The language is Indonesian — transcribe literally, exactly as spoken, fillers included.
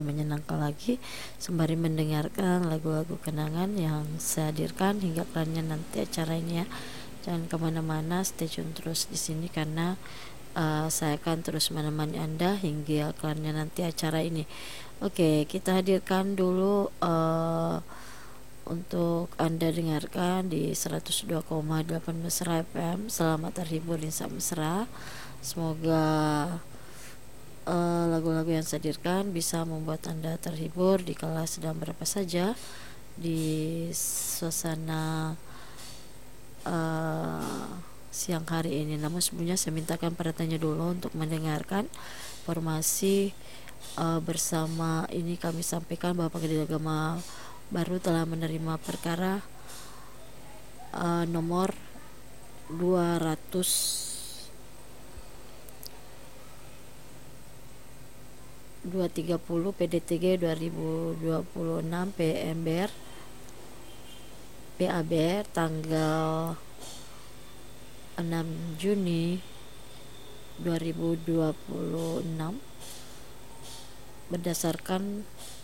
menyenangkan lagi sembari mendengarkan lagu-lagu kenangan yang saya hadirkan hingga kelarnya nanti acara ini ya. Jangan kemana-mana, stay tune terus di sini karena uh, saya akan terus menemani Anda hingga kelarnya nanti acara ini. Oke, kita hadirkan dulu uh, untuk Anda dengarkan di seratus dua koma delapan Mesra F M. Selamat terhibur Insa Mesra. Semoga Uh, lagu-lagu yang saya hadirkan bisa membuat Anda terhibur dikala sedang berapa saja di suasana uh, siang hari ini. Namun sebelumnya saya mintakan perhatiannya dulu untuk mendengarkan informasi uh, bersama ini kami sampaikan bahwa Pengadilan Agama baru telah menerima perkara uh, nomor dua ratus dua ratus tiga puluh P D T G dua ribu dua puluh enam P M B R P A B R tanggal enam Juni dua ribu dua puluh enam berdasarkan